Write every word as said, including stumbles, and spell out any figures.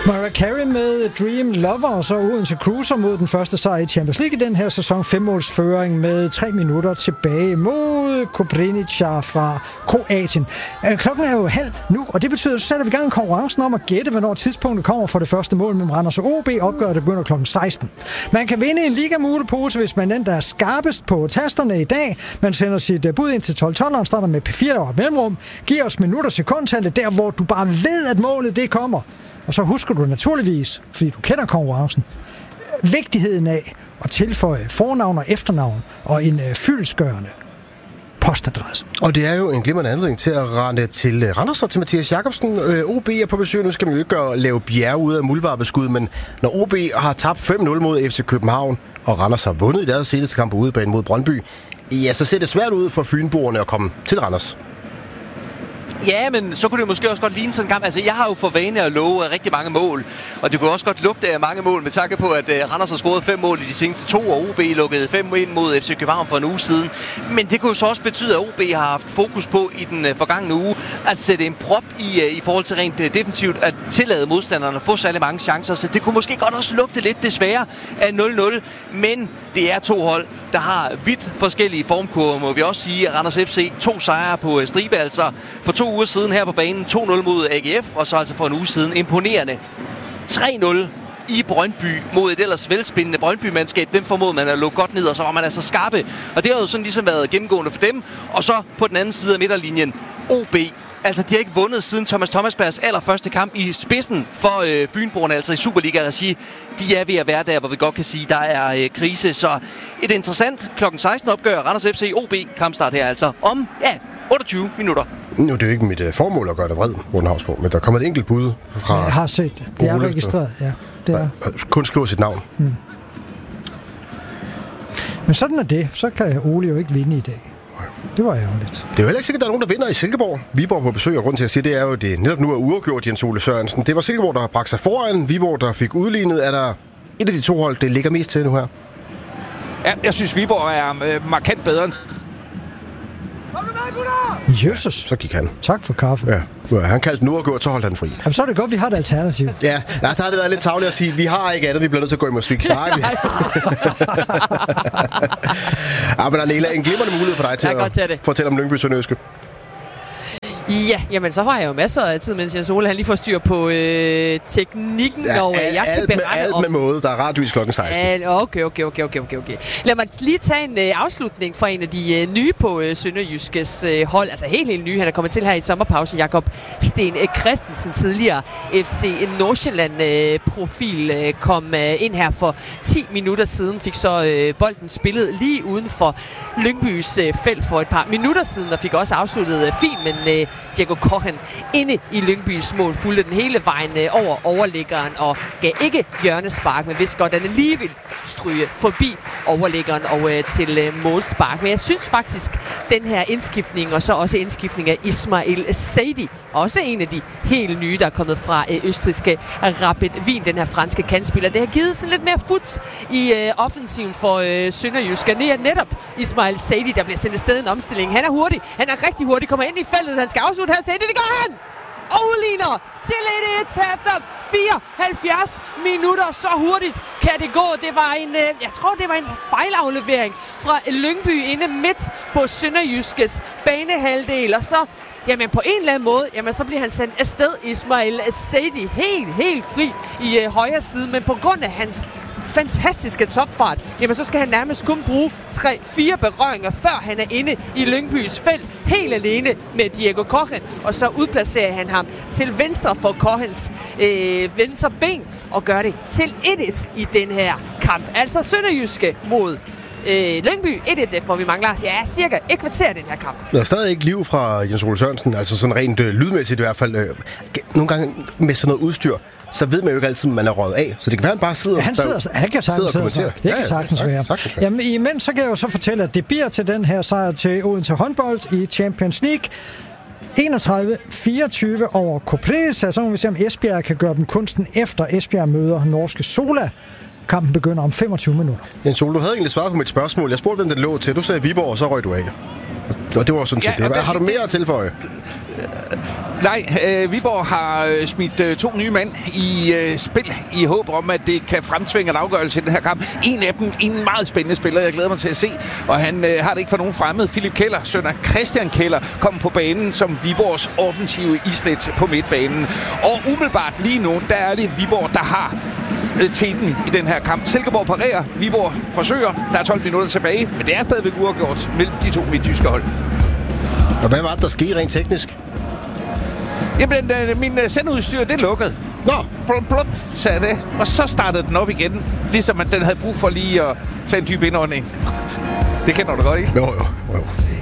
Mariah Carey med Dream Lover, og så Odense Cruiser mod den første sejr i Champions League i den her sæson. Femmålsføring med tre minutter tilbage mod Koprivnica fra Kroatien. Klokken er jo halv nu, og det betyder, at så sætter vi i gang konkurrencen om at gætte, hvornår tidspunktet kommer for det første mål mellem Randers og O B. Opgøret begynder klokken seksten. Man kan vinde en ligamulepose, hvis man den, der er skarpest på tasterne i dag. Man sender sit bud ind til tolv tolv, starter med P fire over et mellemrum. Giver os minutter sekundtallet, der hvor du bare ved, at målet det kommer. Og så husker du naturligvis, fordi du kender konkurrencen, vigtigheden af at tilføje fornavn og efternavn og en øh, fyldestgørende postadresse. Og det er jo en glimrende anledning til at rende til Randers og til Mathias Jacobsen. Øh, O B er på besøg. Nu skal man jo ikke gøre, lave bjerge ud af muldvarpeskud, men når O B har tabt fem nul mod F C København, og Randers har vundet i deres seneste kamp på udebane mod Brøndby, ja, så ser det svært ud for fynboerne at komme til Randers. Ja, men så kunne det måske også godt ligne sådan en kamp. Altså, jeg har jo for vane at love rigtig mange mål, og det kunne også godt lugte af mange mål, med tanke på, at uh, Randers har scoret fem mål i de seneste to, og O B lukkede fem ind mod F C København for en uge siden. Men det kunne jo så også betyde, at O B har haft fokus på i den uh, forgangne uge at sætte en prop i, uh, i forhold til rent uh, defensivt, at tillade modstanderne at få særlig mange chancer. Så det kunne måske godt også lugte lidt desværre af nul nul, men det er to hold, der har vidt forskellige formkurver, må vi også sige. Randers F C to sejre på uh, stribe, altså for to uger siden her på banen, to nul mod A G F, og så altså for en uge siden imponerende tre nul i Brøndby mod et ellers velspændende Brøndby-mandskab. Dem formåede man at lukke godt ned, og så var man altså skarpe. Og det har jo sådan ligesom været gennemgående for dem. Og så på den anden side af midterlinjen, O B. Altså, de har ikke vundet siden Thomas Thomasbergs allerførste kamp i spidsen for øh, Fynboerne, altså i Superliga-regi. De er ved at være der, hvor vi godt kan sige, der er øh, krise. Så et interessant klokken seksten opgør Randers F C O B kampstart her altså om, ja, otteogtyve minutter. Nu er det jo ikke mit uh, formål at gøre dig vred, Morten Hausgaard, men der kommer et enkelt bud fra... Jeg har set det. Det er registreret, ja. Det er. Kun skrive sit navn. Hmm. Men sådan er det. Så kan Ole jo ikke vinde i dag. Det var ærgerligt. Det er jo heller ikke sikkert, at der er nogen, der vinder i Silkeborg. Viborg på besøg, og grund til at sige, det er jo, det netop nu er uafgjort, Jens Ole Sørensen. Det var Silkeborg, der har bragt sig foran. Viborg, der fik udlignet. Er der et af de to hold, det ligger mest til nu her? Ja, jeg synes, Viborg er øh, markant bedre end... Jesus. Så gik han. Tak for kaffe. Ja, han kaldte den uafgjort, så holdt han fri. Jamen, så er det godt, vi har et alternativ. Ja, der har det været lidt tavligt at sige, vi har ikke andet, vi bliver nødt til at gå i musik. Nej, vi... ja, men Arnela, en glimrende mulighed for dig til at, at fortælle om Lyngby Sønderjyske. Ja, jamen så har jeg jo masser af tid, mens Jens Ole han lige får styr på øh, teknikken, ja, og al, jeg kan berette alt om... med måde, der er radiovis klokken seksten. Al, okay, okay, okay, okay, okay, okay. Lad mig lige tage en øh, afslutning fra en af de øh, nye på øh, Sønderjyskes øh, hold, altså helt, helt nye. Han er kommet til her i sommerpause, Jakob Sten Christensen, tidligere F C Nordsjælland-profil, øh, øh, kom øh, ind her for ti minutter siden, fik så øh, bolden spillet lige uden for Lyngbys øh, felt for et par minutter siden, og fik også afsluttet øh, fint, men... Øh, Diego Kochen inde i Lyngbys mål fulgte den hele vejen over overliggeren og gav ikke hjørnespark, men vidste godt, at han lige ville stryge forbi overliggeren og øh, til øh, målspark. Men jeg synes faktisk, den her indskiftning, og så også indskiftning af Ismail Saidi, også en af de helt nye, der er kommet fra øh, østrigske Rapid Wien, den her franske kantspiller. Det har givet sådan lidt mere fut i øh, offensiven for øh, Sønderjysk. Det er netop Ismail Saidi, der bliver sendt afsted en omstilling. Han er hurtig, han er rigtig hurtig, kommer ind i feltet, han skal afslutte her. Saidi, det gør han! Og udligner til et et efter fireoghalvfjerds minutter. Så hurtigt kan det gå. Det var en, øh, jeg tror, det var en fejlaflevering fra Lyngby inde midt på Sønderjyskes banehalvdel. Og så, jamen på en eller anden måde, jamen så bliver han sendt afsted, Ismail Saidi, helt, helt fri i øh, højre side. Men på grund af hans fantastiske topfart, jamen så skal han nærmest kun bruge tre fire berøringer, før han er inde i Lyngbys felt, helt alene med Diego Kochen, og så udplacerer han ham til venstre for Kochens øh, venstre ben, og gør det til et et i den her kamp. Altså Sønderjyske mod øh, Lyngby et et, hvor vi mangler ja, cirka et kvarter den her kamp. Der er stadig ikke liv fra Jens Ole Sørensen, altså sådan rent øh, lydmæssigt i hvert fald. Øh, nogle gange med sådan noget udstyr, så ved man jo ikke altid, at man er røget af. Så det kan være, han bare sidder, ja, han sidder der, han kan sagtens sidder og sidde og det kan ja, sagtens ja, være. Sagtens være. Jamen, imens så kan jeg jo så fortælle, at det bliver til den her sejr til Odense håndbold i Champions League. enogtredive fireogtyve over Koprivnica. Så må vi se, om Esbjerg kan gøre dem kunsten efter Esbjerg møder norske Sola. Kampen begynder om femogtyve minutter. Jens Ole, du havde egentlig svaret på mit spørgsmål. Jeg spurgte, hvem den lå til. Du sagde Viborg, og så røg du af. Og det var sådan set ja, det. Har du mere at tilføje? Nej, øh, Viborg har øh, smidt øh, to nye mand i øh, spil i håb om, at det kan fremtvinge en afgørelse i den her kamp. En af dem, en meget spændende spiller, jeg glæder mig til at se, og han øh, har det ikke for nogen fremmed. Philip Keller, søn af Christian Keller, kom på banen som Viborgs offensive islet på midtbanen. Og umiddelbart lige nu, der er det Viborg, der har øh, teten i den her kamp. Silkeborg parerer, Viborg forsøger, der er tolv minutter tilbage, men det er stadigvæk uafgjort mellem de to midtjyske hold. Og hvad var det, der skete rent teknisk? Jamen, øh, min øh, sendeudstyr, det er lukket. Nå! Blub, blub, sagde det. Og så startede den op igen. Ligesom at den havde brug for lige at tage en dyb indånding. Det kender du godt, ikke? Jo, jo, jo.